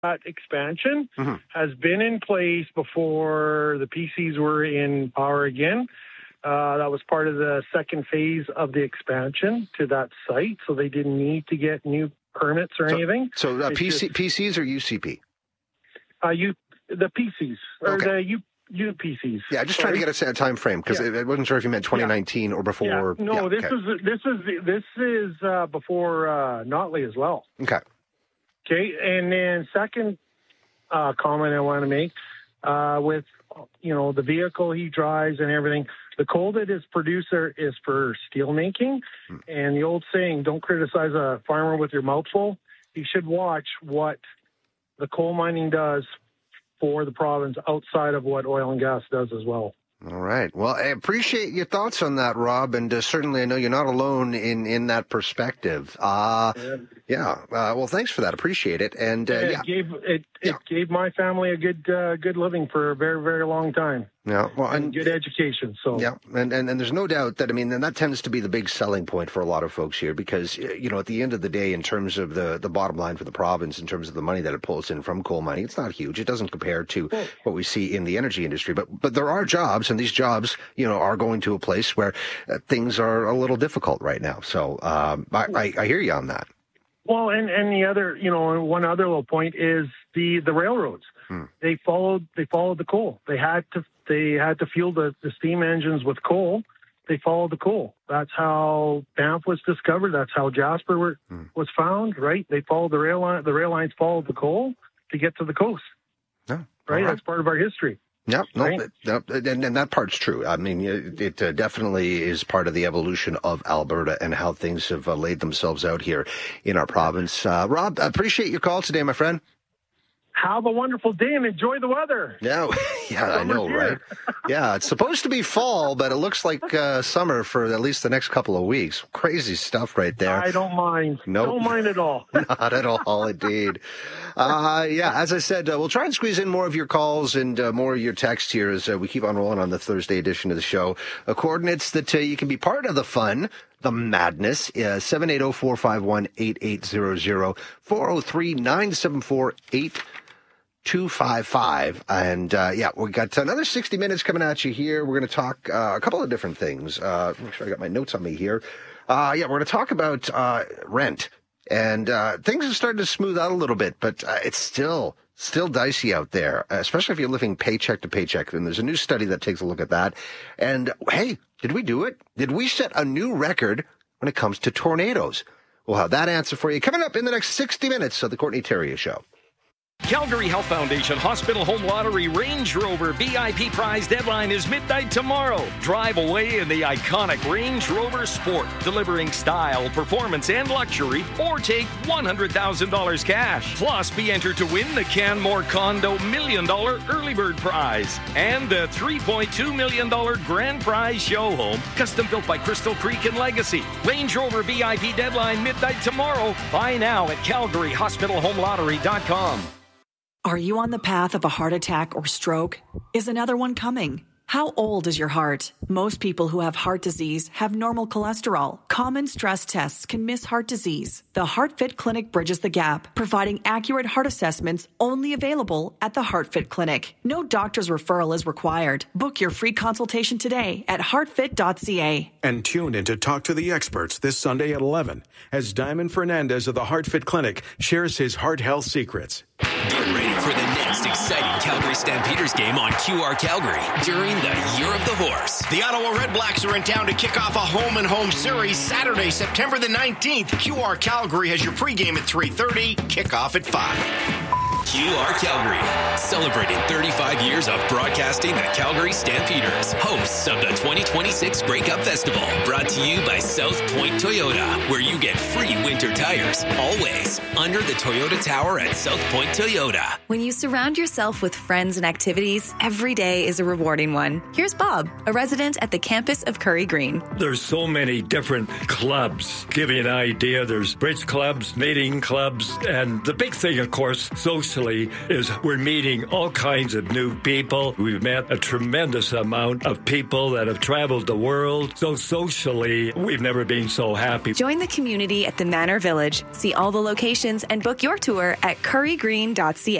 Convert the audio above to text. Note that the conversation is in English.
That expansion has been in place before the PCs were in power again. That was part of the second phase of the expansion to that site, so they didn't need to get new permits or anything. So PCs or UCP? The PCs or the UPCs. Yeah, just trying to get a time frame because I wasn't sure if you meant 2019 or before. Yeah. No, this is before Notley as well. Okay. Okay, and then second comment I want to make with the vehicle he drives and everything. The coal that his producer is for steel making, and the old saying, "Don't criticize a farmer with your mouth full." You should watch what the coal mining does for the province outside of what oil and gas does as well. All right. Well, I appreciate your thoughts on that, Rob, and certainly I know you're not alone in that perspective. Well, thanks for that. Appreciate it. And it gave my family a good living for a very, very long time. Yeah, well, and good education. So and there's no doubt that and that tends to be the big selling point for a lot of folks here because at the end of the day, in terms of the bottom line for the province, in terms of the money that it pulls in from coal mining, it's not huge. It doesn't compare to what we see in the energy industry, but there are jobs, and these jobs are going to a place where things are a little difficult right now. So I hear you on that. Well, and the other one other little point is the railroads. They followed the coal. They had to fuel the steam engines with coal. They followed the coal. That's how Banff was discovered. That's how Jasper was found. Right? They followed the rail line. The rail lines followed the coal to get to the coast. Yeah, right. That's part of our history. Yep, right? And that part's true. I mean, it definitely is part of the evolution of Alberta and how things have laid themselves out here in our province. Rob, I appreciate your call today, my friend. Have a wonderful day and enjoy the weather. Yeah, I know, right? Yeah, it's supposed to be fall, but it looks like summer for at least the next couple of weeks. Crazy stuff right there. I don't mind. Nope. Don't mind at all. Not at all, indeed. As I said, we'll try and squeeze in more of your calls and more of your text here as we keep on rolling on the Thursday edition of the show. Coordinates that you can be part of the fun. The madness, 780-451-8800, 403-974-8255. And, we got another 60 minutes coming at you here. We're going to talk a couple of different things. Make sure I got my notes on me here. We're going to talk about rent. And things are starting to smooth out a little bit, but it's still dicey out there, especially if you're living paycheck to paycheck. And there's a new study that takes a look at that. And, hey, did we do it? Did we set a new record when it comes to tornadoes? We'll have that answer for you coming up in the next 60 minutes of the Courtney Theriault Show. Calgary Health Foundation Hospital Home Lottery Range Rover VIP prize deadline is midnight tomorrow. Drive away in the iconic Range Rover Sport, delivering style, performance, and luxury, or take $100,000 cash. Plus, be entered to win the Canmore Condo $1 million early bird prize and the $3.2 million grand prize show home, custom built by Crystal Creek and Legacy. Range Rover VIP deadline midnight tomorrow. Buy now at CalgaryHospitalHomeLottery.com. Are you on the path of a heart attack or stroke? Is another one coming? How old is your heart? Most people who have heart disease have normal cholesterol. Common stress tests can miss heart disease. The HeartFit Clinic bridges the gap, providing accurate heart assessments only available at the HeartFit Clinic. No doctor's referral is required. Book your free consultation today at heartfit.ca. And tune in to Talk to the Experts this Sunday at 11 as Diamond Fernandez of the HeartFit Clinic shares his heart health secrets. Get ready for the next exciting Calgary Stampeders game on QR Calgary during the Year of the Horse. The Ottawa Red Blacks are in town to kick off a home-and-home series Saturday, September the 19th. QR Calgary has your pregame at 3:30, kickoff at 5. QR Calgary, celebrating 35 years of broadcasting the Calgary Stampeders, hosts of the 2026 Grey Cup Festival, brought to you by South Point Toyota, where you get free winter tires, always, under the Toyota Tower at South Point Toyota. When you surround yourself with friends and activities, every day is a rewarding one. Here's Bob, a resident at the campus of Curry Green. There's so many different clubs. Give you an idea, there's bridge clubs, knitting clubs, and the big thing, of course, social socially is we're meeting all kinds of new people. We've met a tremendous amount of people that have traveled the world. So socially, we've never been so happy. Join the community at the Manor Village. See all the locations and book your tour at currygreen.ca.